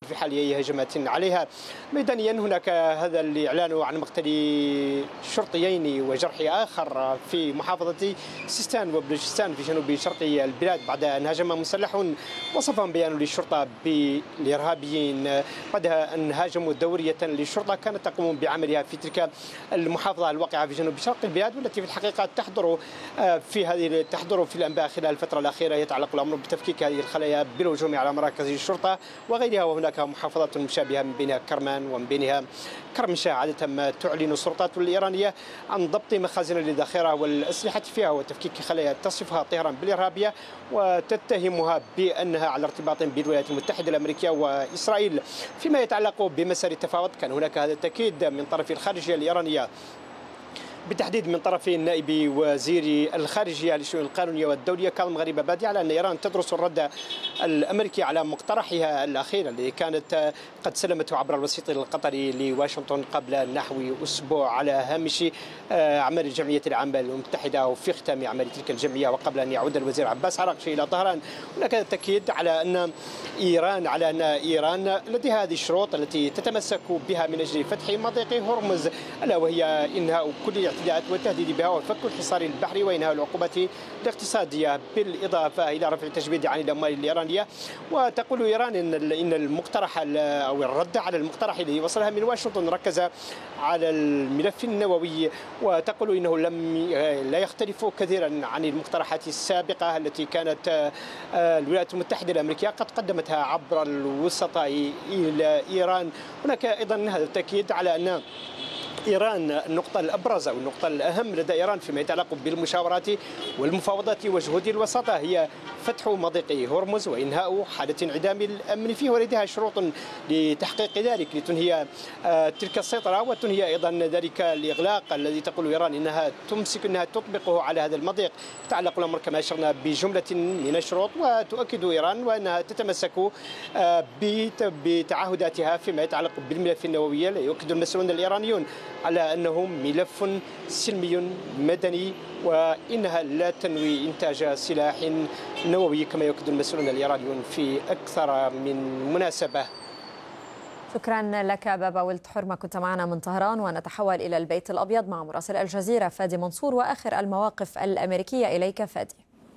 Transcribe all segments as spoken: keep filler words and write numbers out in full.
في حال أي هجمات عليها. ميدانيا هناك هذا الإعلان عن مقتل شرطيين وجرح آخر في محافظة سيستان وبلوچستان في جنوب شرق البلاد بعد أن هاجم مسلح وصفهم بيان للشرطة بالإرهابيين بعد أن هاجموا دورية للشرطة كانت تقوم بعملها في تلك المحافظة الواقعة في جنوب شرق البلاد، والتي في الحقيقة تحضر في هذه تحضر في الأنباء خلال الفترة الأخيرة. يتعلق الأمر بتفكيك هذه الخلايا بالهجوم على مراكز الشرطة وغيرها، وهناك محافظات مشابهة من بينها كرمان ومن بينها كرمشاه. عادة ما تعلن السلطات الإيرانية عن ضبط مخازن للذخيرة والأسلحة فيها وتفكيك خلايا تصفها طهران بالإرهابية وتتهمها بأنها على ارتباط بالولايات المتحدة الأمريكية وإسرائيل. فيما يتعلق بمسار التفاوض كان هناك هذا التأكيد من طرف الخارجية الإيرانية، بالتحديد من طرف نائب وزير الخارجية للشؤون القانونية والدولية كاظم غريب-عبادي، على أن إيران تدرس الرد الأمريكي على مقترحها الأخير الذي كانت قد سلمته عبر الوسيط القطري لواشنطن قبل نحو أسبوع على هامش أعمال الجمعية العامة المتحدة وفي ختام أعمال تلك الجمعية وقبل أن يعود الوزير عباس عراقشي إلى طهران. هناك تأكيد على أن إيران على أن إيران لديها هذه الشروط التي تتمسك بها من أجل فتح مضيق هرمز، ألا وهي إنهاء كل الاعتداءات والتهديد بها وفك الحصار البحري وإنهاء العقوبات الاقتصادية، بالإضافة إلى رفع التجويد عن الأموال الإيرانية. وتقول إيران إن إن المقترح أو الرد على المقترح الذي وصلها من واشنطن ركز على الملف النووي، وتقول إنه لم لا يختلف كثيرا عن المقترحات السابقة التي كانت الولايات المتحدة الأمريكية قد قدمتها عبر الوسطاء إلى إيران. هناك أيضا هذا التأكيد على أن إيران النقطة الأبرز أو النقطة الأهم لدى إيران فيما يتعلق بالمشاورات والمفاوضات وجهود الوساطة هي فتح مضيق هرمز وإنهاء حالة انعدام الأمن فيه، ولديها شروط لتحقيق ذلك لتنهي تلك السيطرة وتنهي أيضا ذلك الإغلاق الذي تقول إيران إنها تمسك أنها تطبقه على هذا المضيق. يتعلق الأمر كما أشرنا بجملة من الشروط، وتؤكد إيران وأنها تتمسك بتعهداتها فيما يتعلق بالملف النووي. يؤكد المسؤولون الإيرانيون على أنه ملف سلمي مدني وإنها لا تنوي إنتاج سلاح نووي كما يؤكد المسؤولون الإيرانيون في أكثر من مناسبة. شكرا لك بابا ولد حرمة، كنت معنا من طهران. ونتحول إلى البيت الأبيض مع مراسل الجزيرة فادي منصور وآخر المواقف الأمريكية. إليك فادي.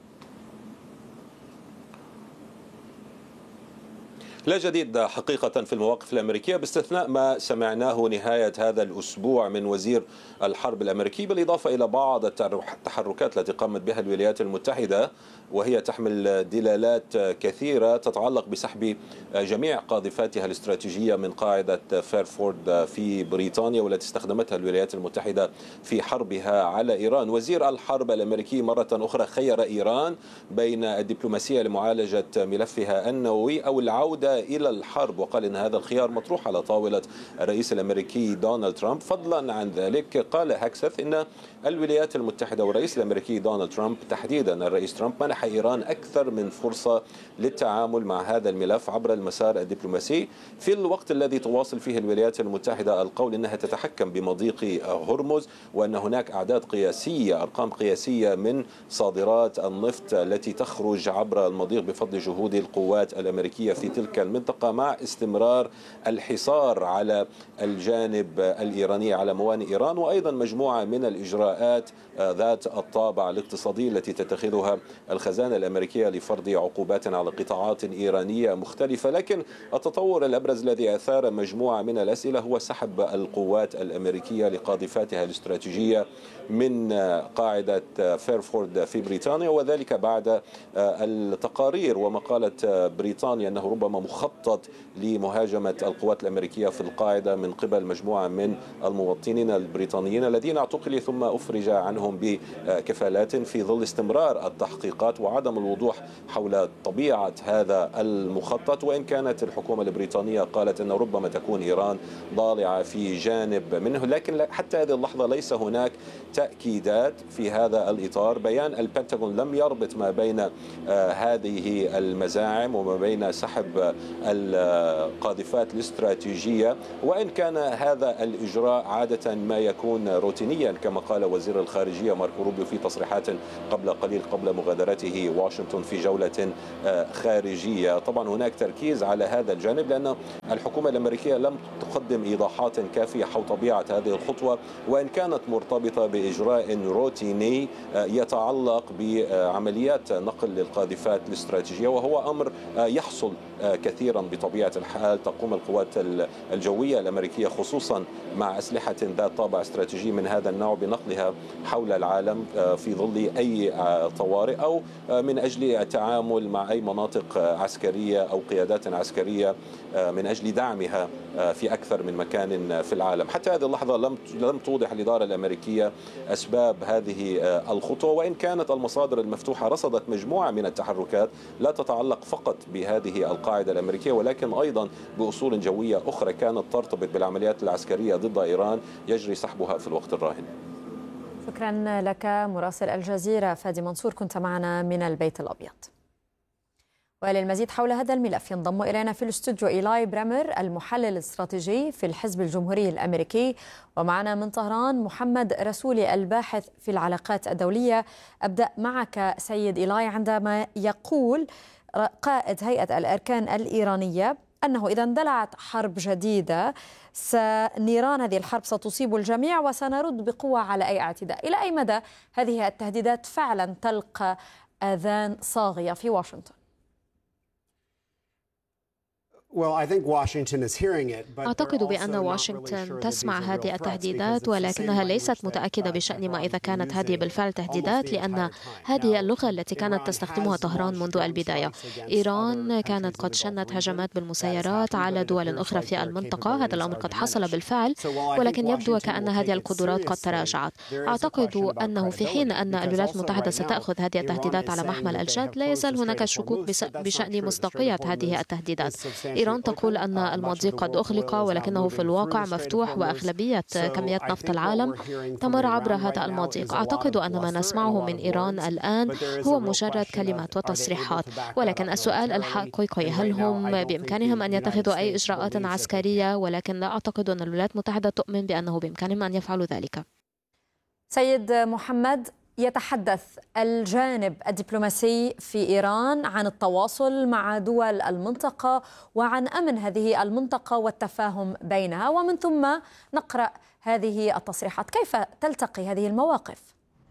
لا جديد حقيقة في المواقف الأمريكية باستثناء ما سمعناه نهاية هذا الأسبوع من وزير الحرب الأمريكي، بالإضافة إلى بعض التحركات التي قامت بها الولايات المتحدة وهي تحمل دلالات كثيرة تتعلق بسحب جميع قاذفاتها الاستراتيجية من قاعدة فيرفورد في بريطانيا والتي استخدمتها الولايات المتحدة في حربها على إيران. وزير الحرب الأمريكي مرة أخرى خير إيران بين الدبلوماسية لمعالجة ملفها النووي أو العودة إلى الحرب، وقال إن هذا الخيار مطروح على طاولة الرئيس الأمريكي دونالد ترامب. فضلا عن ذلك قال هاكسث إن الولايات المتحدة والرئيس الأمريكي دونالد ترامب تحديدا الرئيس ترامب منح إيران أكثر من فرصة للتعامل مع هذا الملف عبر المسار الدبلوماسي في الوقت الذي تواصل فيه الولايات المتحدة القول إنها تتحكم بمضيق هرمز، وأن هناك أعداد قياسية أرقام قياسية من صادرات النفط التي تخرج عبر المضيق بفضل جهود القوات الأمريكية في تلك المنطقة، مع استمرار الحصار على الجانب الإيراني على موانئ إيران، وأيضا مجموعة من الإجراءات ذات الطابع الاقتصادي التي تتخذها الخزانة الأمريكية لفرض عقوبات على قطاعات إيرانية مختلفة. لكن التطور الأبرز الذي أثار مجموعة من الأسئلة هو سحب القوات الأمريكية لقاذفاتها الاستراتيجية من قاعدة فيرفورد في بريطانيا، وذلك بعد التقارير ومقالة بريطانيا أنه ربما مخطط لمهاجمة القوات الأمريكية في القاعدة من قبل مجموعة من المواطنين البريطانيين الذين اعتقلوا ثم أفرج عنهم بكفالات في ظل استمرار التحقيقات وعدم الوضوح حول طبيعة هذا المخطط. وإن كانت الحكومة البريطانية قالت أن ربما تكون إيران ضالعة في جانب منه، لكن حتى هذه اللحظة ليس هناك تأكيدات في هذا الإطار. بيان البنتاغون لم يربط ما بين هذه المزاعم وما بين سحب القاذفات الاستراتيجية، وإن كان هذا الإجراء عادة ما يكون روتينيا كما قال وزير الخارجية ماركو روبيو في تصريحات قبل قليل قبل مغادرته واشنطن في جولة خارجية. طبعا هناك تركيز على هذا الجانب لأن الحكومة الأمريكية لم تقدم إيضاحات كافية حول طبيعة هذه الخطوة، وإن كانت مرتبطة بإجراء روتيني يتعلق بعمليات نقل للقاذفات الاستراتيجية، وهو أمر يحصل كثيرا بطبيعة الحال. تقوم القوات الجوية الأمريكية خصوصا مع أسلحة ذات طابع استراتيجي من هذا النوع بنقلها حول العالم في ظل أي طوارئ أو من أجل التعامل مع أي مناطق عسكرية أو قيادات عسكرية من أجل دعمها في أكثر من مكان في العالم. حتى هذه اللحظة لم لم توضح الإدارة الأمريكية أسباب هذه الخطوة، وإن كانت المصادر المفتوحة رصدت مجموعة من التحركات لا تتعلق فقط بهذه القاعدة الأمريكية ولكن أيضا بأصول جوية أخرى كانت ترتبط بالعمليات العسكرية ضد إيران يجري سحبها في الوقت الراهن. شكرا لك مراسل الجزيرة فادي منصور، كنت معنا من البيت الأبيض. وللمزيد حول هذا الملف ينضم إلينا في الاستوديو إيلاي برامر المحلل الاستراتيجي في الحزب الجمهوري الأمريكي، ومعنا من طهران محمد رسولي الباحث في العلاقات الدولية. أبدأ معك سيد إيلاي، عندما يقول قائد هيئة الأركان الإيرانية أنه إذا اندلعت حرب جديدة سنيران هذه الحرب ستصيب الجميع وسنرد بقوة على أي اعتداء، إلى أي مدى هذه التهديدات فعلا تلقى آذان صاغية في واشنطن؟ أعتقد بأن واشنطن تسمع هذه التهديدات ولكنها ليست متأكدة بشأن ما إذا كانت هذه بالفعل تهديدات، لأن هذه اللغة التي كانت تستخدمها طهران منذ البداية. إيران كانت قد شنت هجمات بالمسيرات على دول أخرى في المنطقة، هذا الأمر قد حصل بالفعل ولكن يبدو كأن هذه القدرات قد تراجعت. أعتقد أنه في حين أن الولايات المتحدة ستأخذ هذه التهديدات على محمل الجد لا يزال هناك شكوك بشأن مصداقية هذه التهديدات. إيران تقول أن المضيق قد أغلق ولكنه في الواقع مفتوح وأغلبية كميات نفط العالم تمر عبر هذا المضيق. أعتقد أن ما نسمعه من إيران الآن هو مجرد كلمات وتصريحات، ولكن السؤال الحقيقي هل هم بإمكانهم أن يتخذوا أي إجراءات عسكرية؟ ولكن لا أعتقد أن الولايات المتحدة تؤمن بأنه بإمكانهم أن يفعلوا ذلك. سيد محمد، يتحدث الجانب الدبلوماسي في إيران عن التواصل مع دول المنطقة وعن أمن هذه المنطقة والتفاهم بينها، ومن ثم نقرأ هذه التصريحات. كيف تلتقي هذه المواقف؟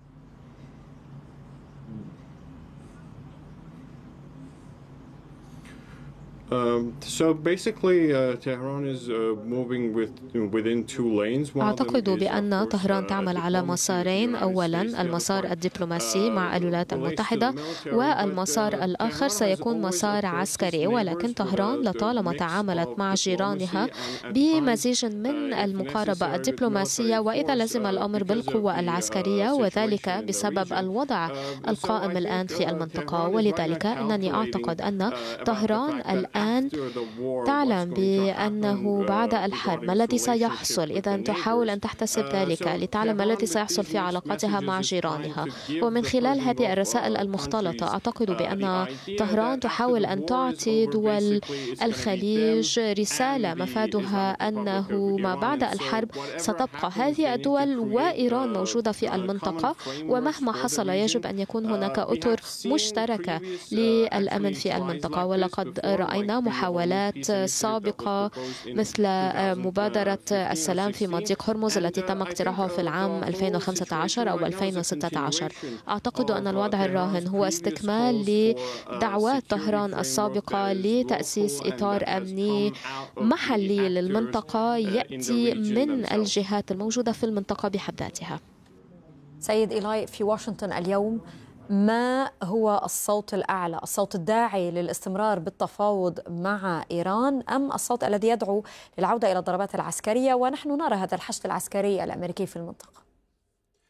أعتقد بأن طهران تعمل على مسارين، أولا المسار الدبلوماسي مع الولايات المتحدة والمسار الآخر سيكون مسار عسكري، ولكن طهران لطالما تعاملت مع جيرانها بمزيج من المقاربة الدبلوماسية وإذا لزم الأمر بالقوة العسكرية، وذلك بسبب الوضع القائم الآن في المنطقة. ولذلك أنني أعتقد أن طهران الآن تعلم بأنه بعد الحرب ما الذي سيحصل، إذا تحاول أن تحتسب ذلك لتعلم ما الذي سيحصل في علاقتها مع جيرانها. ومن خلال هذه الرسائل المختلطة أعتقد بأن طهران تحاول أن تعطي دول الخليج رسالة مفادها أنه ما بعد الحرب ستبقى هذه الدول وإيران موجودة في المنطقة، ومهما حصل يجب أن يكون هناك أطر مشتركة للأمن في المنطقة. ولقد رأينا محاولات سابقة مثل مبادرة السلام في مضيق هرمز التي تم اقتراحها في العام ألفين وخمسة عشر أو ألفين وستة عشر. أعتقد أن الوضع الراهن هو استكمال لدعوات طهران السابقة لتأسيس إطار أمني محلي للمنطقة يأتي من الجهات الموجودة في المنطقة بحد ذاتها. سيد إيلاي، في واشنطن اليوم ما هو الصوت الأعلى، الصوت الداعي للاستمرار بالتفاوض مع إيران أم الصوت الذي يدعو للعودة إلى الضربات العسكرية؟ ونحن نرى هذا الحشد العسكري الأمريكي في المنطقة.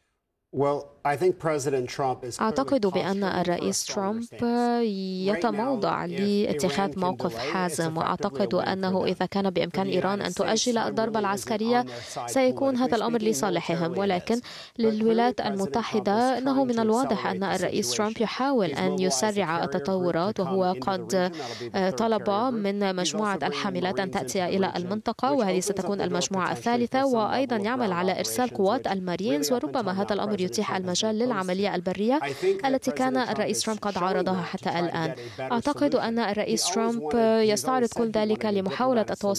أعتقد بأن الرئيس ترامب يتموضع لاتخاذ موقف حازم، وأعتقد أنه إذا كان بإمكان إيران أن تؤجل الضربة العسكرية سيكون هذا الأمر لصالحهم. ولكن للولايات المتحدة أنه من الواضح أن الرئيس ترامب يحاول أن يسرع التطورات، وهو قد طلب من مجموعة الحاملات أن تأتي إلى المنطقة، وهذه ستكون المجموعة الثالثة، وأيضا يعمل على إرسال قوات المارينز، وربما هذا الأمر يتيح المجال للعملية البرية التي كان الرئيس ترامب قد عارضها حتى الآن. أعتقد أن الرئيس ترامب يستعرض كل ذلك لمحاولة التوصل